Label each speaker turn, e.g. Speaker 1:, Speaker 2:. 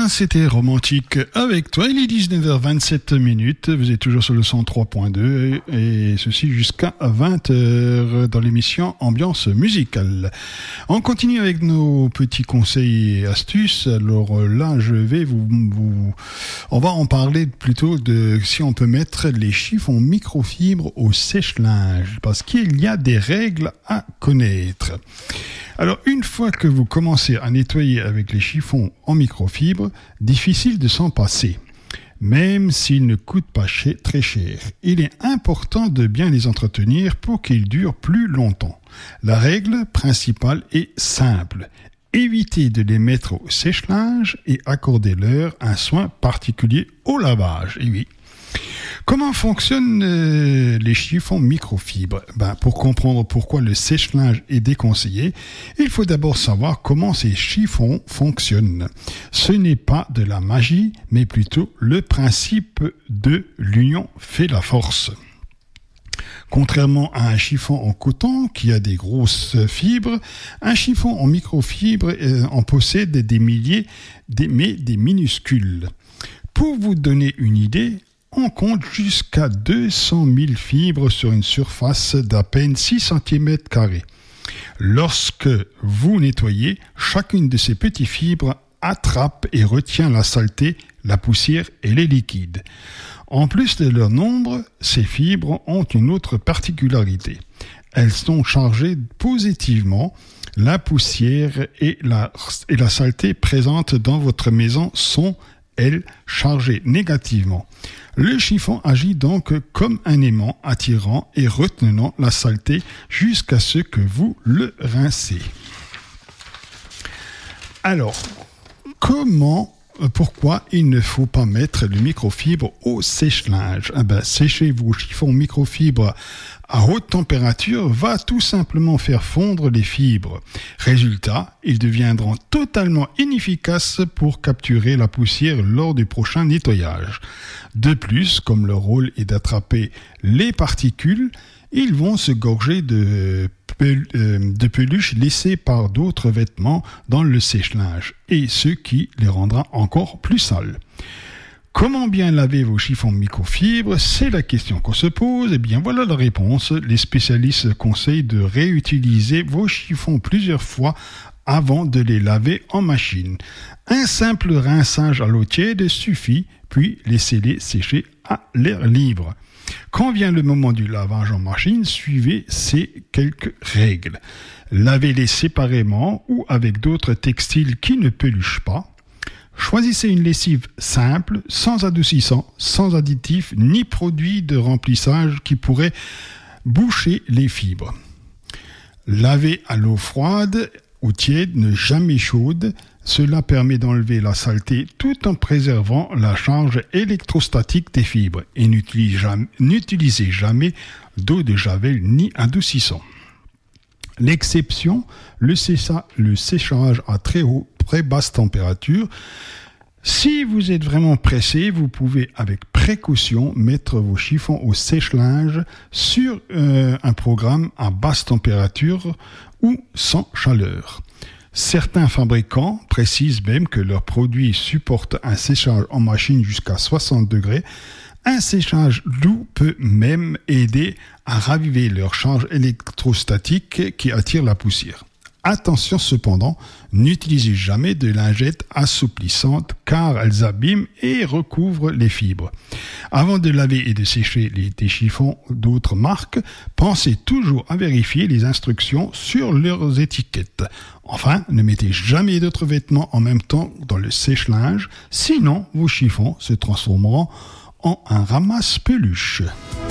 Speaker 1: c'était romantique avec toi. Il est 19h27. Vous êtes toujours sur le 103.2 et ceci jusqu'à 20h dans l'émission Ambiance musicale. On continue avec nos petits conseils et astuces. Alors là, on va en parler plutôt de si on peut mettre les chiffons microfibres au sèche-linge parce qu'il y a des règles à connaître. Alors, une fois que vous commencez à nettoyer avec les chiffons en microfibre, difficile de s'en passer, même s'ils ne coûtent pas très cher. Il est important de bien les entretenir pour qu'ils durent plus longtemps. La règle principale est simple. Évitez de les mettre au sèche-linge et accordez-leur un soin particulier au lavage. Et oui. Comment fonctionnent les chiffons microfibres ? Pour comprendre pourquoi le sèche-linge est déconseillé, il faut d'abord savoir comment ces chiffons fonctionnent. Ce n'est pas de la magie, mais plutôt le principe de l'union fait la force. Contrairement à un chiffon en coton qui a des grosses fibres, un chiffon en microfibre en possède des milliers, mais des minuscules. Pour vous donner une idée, on compte jusqu'à 200 000 fibres sur une surface d'à peine 6 cm². Lorsque vous nettoyez, chacune de ces petites fibres attrape et retient la saleté, la poussière et les liquides. En plus de leur nombre, ces fibres ont une autre particularité. Elles sont chargées positivement. La poussière et la saleté présentes dans votre maison sont, elles, chargées négativement. Le chiffon agit donc comme un aimant attirant et retenant la saleté jusqu'à ce que vous le rincez. Alors, pourquoi il ne faut pas mettre le microfibre au sèche-linge ? Sécher vos chiffons microfibres à haute température va tout simplement faire fondre les fibres. Résultat, ils deviendront totalement inefficaces pour capturer la poussière lors du prochain nettoyage. De plus, comme leur rôle est d'attraper les particules, ils vont se gorger de peluche laissée par d'autres vêtements dans le sèche-linge, et ce qui les rendra encore plus sales. Comment bien laver vos chiffons microfibres ? C'est la question qu'on se pose. Eh bien, voilà la réponse. Les spécialistes conseillent de réutiliser vos chiffons plusieurs fois avant de les laver en machine. Un simple rinçage à l'eau tiède suffit, puis laissez-les sécher à l'air libre. Quand vient le moment du lavage en machine, suivez ces quelques règles. Lavez-les séparément ou avec d'autres textiles qui ne peluchent pas. Choisissez une lessive simple, sans adoucissant, sans additifs ni produits de remplissage qui pourraient boucher les fibres. Lavez à l'eau froide ou tiède, ne jamais chaude. Cela permet d'enlever la saleté tout en préservant la charge électrostatique des fibres. Et n'utilisez jamais d'eau de javel ni adoucissant. L'exception, le séchage à très basse température. Si vous êtes vraiment pressé, vous pouvez avec précaution mettre vos chiffons au sèche-linge sur un programme à basse température ou sans chaleur. Certains fabricants précisent même que leurs produits supportent un séchage en machine jusqu'à 60 degrés. Un séchage doux peut même aider à raviver leur charge électrostatique qui attire la poussière. Attention cependant, n'utilisez jamais de lingettes assouplissantes car elles abîment et recouvrent les fibres. Avant de laver et de sécher des chiffons d'autres marques, pensez toujours à vérifier les instructions sur leurs étiquettes. Enfin, ne mettez jamais d'autres vêtements en même temps dans le sèche-linge, sinon vos chiffons se transformeront en un ramasse-peluche.